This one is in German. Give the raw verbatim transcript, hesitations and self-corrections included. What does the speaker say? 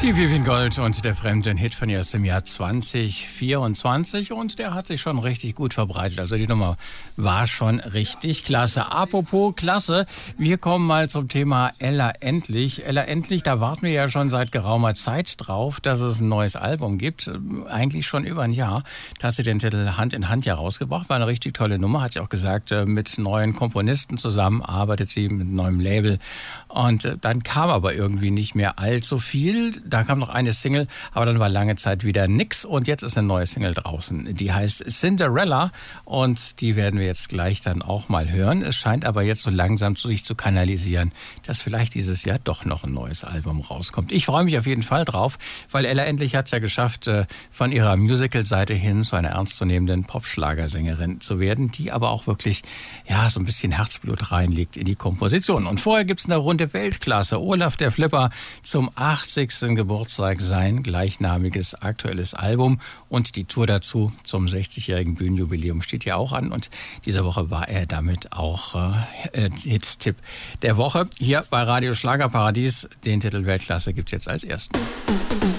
Die Vivian Gold und der Fremde, ein Hit von ihr aus dem Jahr zwanzig vierundzwanzig und der hat sich schon richtig gut verbreitet. Also die Nummer war schon richtig klasse. Apropos klasse, wir kommen mal zum Thema Ella Endlich. Ella Endlich, da warten wir ja schon seit geraumer Zeit drauf, dass es ein neues Album gibt. Eigentlich schon über ein Jahr. Da hat sie den Titel Hand in Hand ja rausgebracht. War eine richtig tolle Nummer, hat sie auch gesagt. Mit neuen Komponisten zusammen arbeitet sie mit einem neuen Label. Und dann kam aber irgendwie nicht mehr allzu viel. Da kam noch eine Single, aber dann war lange Zeit wieder nix und jetzt ist eine neue Single draußen. Die heißt Cinderella und die werden wir jetzt gleich dann auch mal hören. Es scheint aber jetzt so langsam zu sich zu kanalisieren, dass vielleicht dieses Jahr doch noch ein neues Album rauskommt. Ich freue mich auf jeden Fall drauf, weil Ella Endlich hat es ja geschafft, von ihrer Musical-Seite hin zu einer ernstzunehmenden Popschlagersängerin zu werden, die aber auch wirklich ja so ein bisschen Herzblut reinlegt in die Komposition. Und vorher gibt's eine Runde Weltklasse. Olaf der Flipper zum achtzigsten Geburtstag sein gleichnamiges aktuelles Album und die Tour dazu zum sechzigjährigen Bühnenjubiläum steht ja auch an und diese Woche war er damit auch äh, Hit-Tipp der Woche hier bei Radio Schlagerparadies. Den Titel Weltklasse gibt's jetzt als ersten.